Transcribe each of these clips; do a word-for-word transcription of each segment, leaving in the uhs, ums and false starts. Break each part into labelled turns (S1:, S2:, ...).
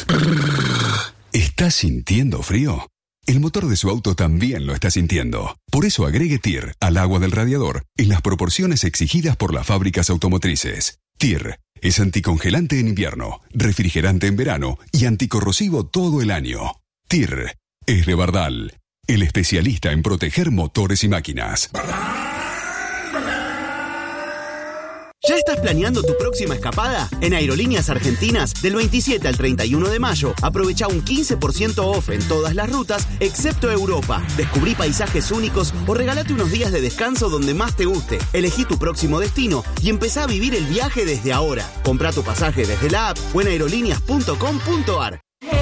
S1: ¿Estás sintiendo frío? El motor de su auto también lo está sintiendo. Por eso agregue T I R al agua del radiador en las proporciones exigidas por las fábricas automotrices. T I R es anticongelante en invierno, refrigerante en verano y anticorrosivo todo el año. T I R es de Bardal, el especialista en proteger motores y máquinas.
S2: ¿Ya estás planeando tu próxima escapada? En Aerolíneas Argentinas, del veintisiete al treinta y uno de mayo, aprovecha un quince por ciento off en todas las rutas, excepto Europa. Descubrí paisajes únicos o regálate unos días de descanso donde más te guste. Elegí tu próximo destino y empezá a vivir el viaje desde ahora. Comprá tu pasaje desde la app o en aerolíneas punto com punto ar.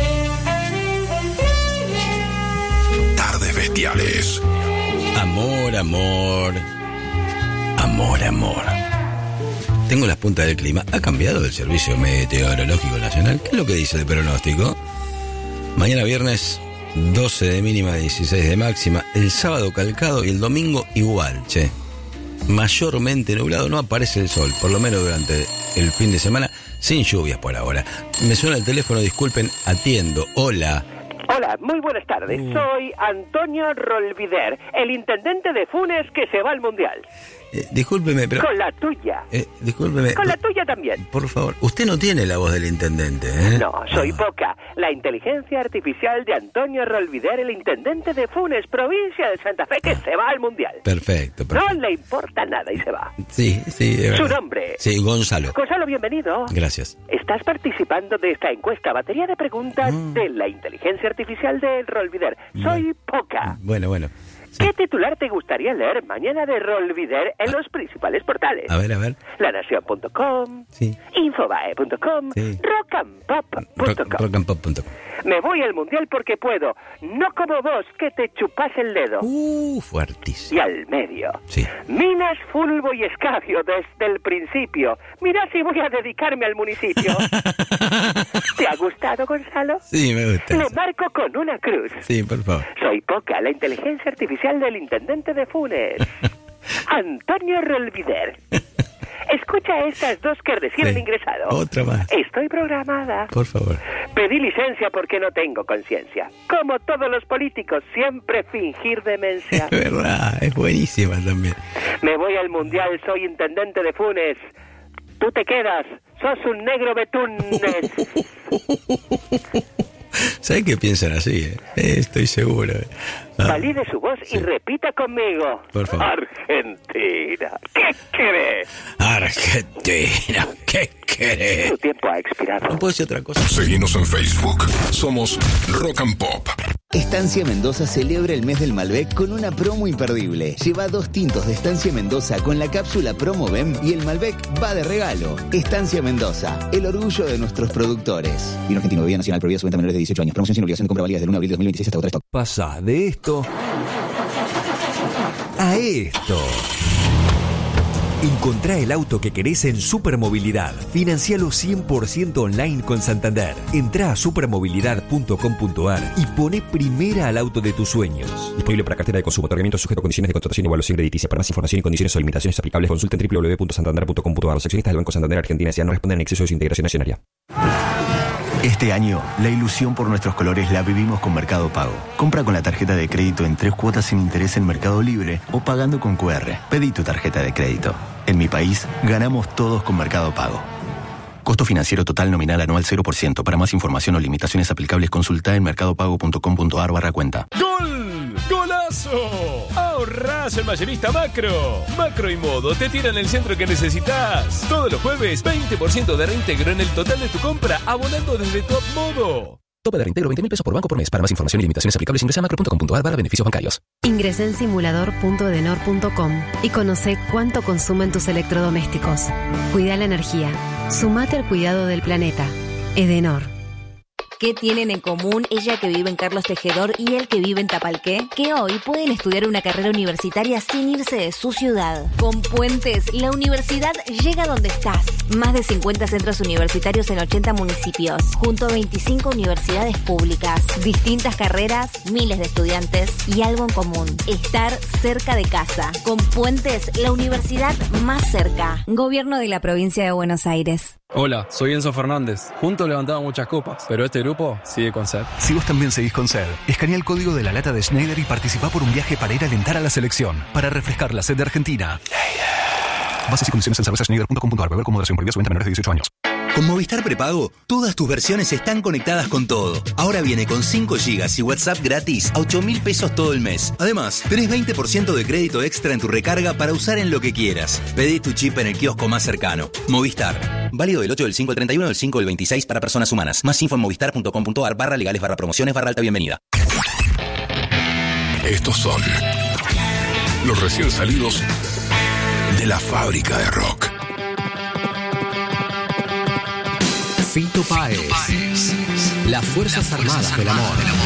S1: Tardes bestiales.
S3: Amor, amor. Amor, amor. Tengo las puntas del clima. ¿Ha cambiado el Servicio Meteorológico Nacional? ¿Qué es lo que dice el pronóstico? Mañana viernes, doce de mínima, dieciséis de máxima. El sábado calcado y el domingo igual, che. Mayormente nublado, no aparece el sol, por lo menos durante el fin de semana, sin lluvias por ahora. Me suena el teléfono, disculpen, atiendo. Hola.
S4: Hola, muy buenas tardes.
S3: Mm.
S4: Soy Antonio Rolvider, el intendente de Funes que se va al Mundial.
S3: Eh, discúlpeme, pero...
S4: Con la tuya.
S3: Eh, discúlpeme.
S4: Con la
S3: por,
S4: tuya también.
S3: Por favor, usted no tiene la voz del intendente, ¿eh?
S4: No, soy
S3: Ah.
S4: Poca, la inteligencia artificial de Antonio Rolvider, el intendente de Funes, provincia de Santa Fe, que
S3: Ah.
S4: se va al Mundial.
S3: Perfecto, perfecto.
S4: No le importa nada y se va.
S3: Sí, sí. es
S4: Su
S3: verdad.
S4: nombre.
S3: Sí, Gonzalo.
S4: Gonzalo, bienvenido.
S3: Gracias.
S4: Estás participando de esta encuesta batería de preguntas
S3: Mm.
S4: de la inteligencia artificial de Rolvider. Soy Poca.
S3: Bueno, bueno. Sí.
S4: ¿Qué titular te gustaría leer mañana de Rolvider en los principales portales?
S3: A ver, a ver.
S4: La Nación punto com,
S3: Sí.
S4: Infobae punto com,
S3: Sí.
S4: rock and pop punto com.
S3: Rock, rock and pop punto com.
S4: Me voy al Mundial porque puedo, no como vos que te chupás el dedo.
S3: Uh,
S4: Y
S3: fuertísimo.
S4: al medio.
S3: Sí.
S4: Minas, Fulbo y Escabio desde el principio. Mirá si voy a dedicarme al municipio. ¿Te ha gustado, Gonzalo?
S3: Sí, me gusta.
S4: Le
S3: eso.
S4: marco con una cruz.
S3: Sí, por favor.
S4: Soy Poca, la inteligencia artificial del intendente de Funes, Antonio Rolvider. Escucha estas dos que recién
S3: Sí.
S4: han ingresado.
S3: Otra más.
S4: Estoy programada.
S3: Por favor.
S4: Pedí licencia porque no tengo conciencia. Como todos los políticos, siempre fingir demencia.
S3: Es verdad, es buenísima también.
S4: Me voy al Mundial, soy intendente de Funes. Tú te quedas, sos un negro betunes.
S3: ¿Sabes qué piensan así? Eh? Eh, estoy seguro. Ah,
S4: Valide su voz
S3: sí.
S4: y repita conmigo.
S3: Por favor.
S4: Argentina, ¿qué querés?
S3: Argentina, ¿qué querés?
S4: Tu tiempo ha expirado.
S3: No puedo decir otra cosa.
S1: Seguinos en Facebook. Somos Rock and Pop.
S5: Estancia Mendoza celebra el mes del Malbec con una promo imperdible. Lleva dos tintos de Estancia Mendoza con la cápsula Promo B E M y el Malbec va de regalo. Estancia Mendoza, el orgullo de nuestros productores. Vino argentino, bebida nacional, prohibida su venta a menores de dieciocho años. Promoción sin obligación de compra válida desde el uno de abril de dos mil veintiséis hasta agotar stock.
S6: Pasa de esto a esto. Encontrá el auto que querés en Supermovilidad. Financialo cien por ciento online con Santander. Entrá a supermovilidad punto com punto ar y pone primera al auto de tus sueños. Disponible para cartera de consumo. Otorgamiento sujeto a condiciones de contratación y evaluación crediticia. Para más información y condiciones o limitaciones aplicables, consulta en doble u doble u doble u punto santander punto com punto ar. Los accionistas del Banco Santander Argentina S A no responden en exceso de su integración accionaria.
S7: Este año, la ilusión por nuestros colores la vivimos con Mercado Pago. Compra con la tarjeta de crédito en tres cuotas sin interés en Mercado Libre o pagando con cu erre. Pedí tu tarjeta de crédito. En mi país, ganamos todos con Mercado Pago. Costo financiero total nominal anual cero por ciento. Para más información o limitaciones aplicables, consulta en mercadopago punto com punto ar barra cuenta.
S8: ¡Gol! ¡Golazo! ¡Ahorrás el mayorista Macro! Macro y Modo te tiran el centro que necesitas. Todos los jueves, veinte por ciento de reintegro en el total de tu compra, abonando desde Top Modo.
S9: Tope de reintegro veinte mil pesos por banco por mes. Para más información y limitaciones aplicables, ingresa a macro punto com punto ar barra beneficios bancarios.
S10: Ingresá en simulador punto edenor punto com y conoce cuánto consumen tus electrodomésticos. Cuida la energía. Sumate al cuidado del planeta. Edenor.
S11: ¿Qué tienen en común ella que vive en Carlos Tejedor y él que vive en Tapalqué? Que hoy pueden estudiar una carrera universitaria sin irse de su ciudad. Con Puentes, la universidad llega donde estás. Más de cincuenta centros universitarios en ochenta municipios, junto a veinticinco universidades públicas. Distintas carreras, miles de estudiantes y algo en común: estar cerca de casa. Con Puentes, la universidad más cerca. Gobierno de la Provincia de Buenos Aires.
S12: Hola, soy Enzo Fernández. Juntos levantamos muchas copas, pero este grupo sigue con sed.
S13: Si vos también seguís con sed, escanea el código de la lata de Schneider y participá por un viaje para ir a alentar a la selección, para refrescar la sed de Argentina. Bases y condiciones en cerveza schneider punto com punto a r. Beber con moderación. Prohibida su venta a menores de dieciocho años.
S14: Con Movistar Prepago, todas tus versiones están conectadas con todo. Ahora viene con cinco gigas y WhatsApp gratis a ocho mil pesos todo el mes. Además, tenés veinte por ciento de crédito extra en tu recarga para usar en lo que quieras. Pedí tu chip en el kiosco más cercano. Movistar. Válido del ocho del cinco al treinta y uno del cinco del veintiséis para personas humanas. Más info en movistar punto com punto a r barra legales barra promociones barra alta bienvenida.
S1: Estos son los recién salidos de la fábrica de rock.
S9: Fito Páez, las Fuerzas Armadas del Amor.